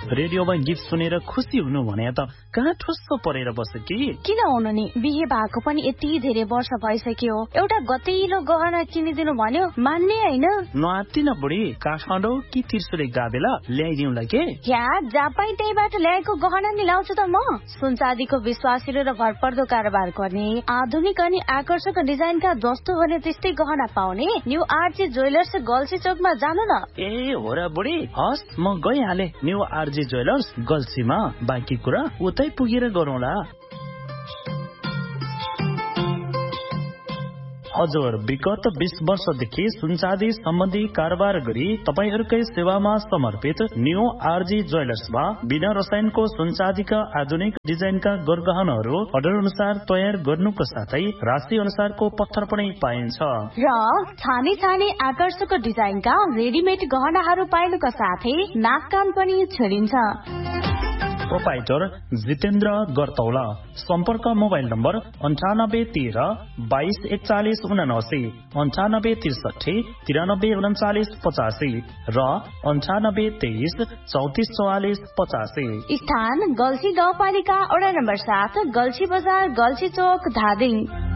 रेडियोमा गीत सुनेर खुसी हुनु भने त कहाँ ठुस्सो परेर बस्यो कि? किन हुनु नि, बिहे भएको पनि यति धेरै वर्ष भइसक्यो, एउटा गतिलो गहना किनिदिनु भन्यो मान्ने हैन। नआत्तिन बुढी, काठमाडौँ कि त्रिशुले गाबेला ल्याइदिउँला के? क्या जापाई त्यहीबाट ल्याएको गहना नि लाउँछु त म। सुनचाँदीको विश्वासिलो र भरपर्दो कारोबार गर्ने, आधुनिक अनि आकर्षक डिजाइनका जस्तो भने त्यस्तै गहना पाउने न्यू आरजे ज्वेलर्स गल्सी चोकमा जानु न। ए हो र बुढी, हस् म गइहाले न्यू आरजे ज्वेलर्स गल्सीमा। बाँकी कुरा उतै पुगेर गरौँला। हजुर, विगत 20 वर्षदेखि सुनचाँदी सम्बन्धी कारोबार गरी तपाईहरूकै सेवामा समर्पित न्यू आरजी ज्वेलर्समा बिना रसायनको सुनचाँदीका आधुनिक डिजाइनका गरगहनाहरू अर्डर अनुसार तयार गर्नुको साथै राशि अनुसारको पत्थर पनि पाइन्छ र छाने छाने आकर्षक डिजाइनका रेडिमेड गहनाहरू पाइनुका साथै नाक कान पनि छेडिन्छ। प्रोपाइटर जितेन्द्र गर्तौला। सम्पर्क मोबाइल नम्बर 9813 224179, 9863 933985 र 9823 344485। स्थान गल्सी गाउँपालिका वडा नम्बर 7, गल्सी बजार, गल्सी चोक, धादिङ।